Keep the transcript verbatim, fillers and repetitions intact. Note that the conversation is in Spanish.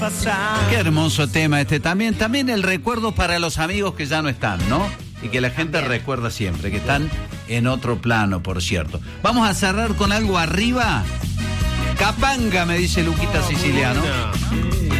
Qué hermoso tema este también. También el recuerdo para los amigos que ya no están, ¿no? Y que la gente también recuerda siempre, que están en otro plano, por cierto. Vamos a cerrar con algo arriba. Capanga, me dice Luquita Siciliano.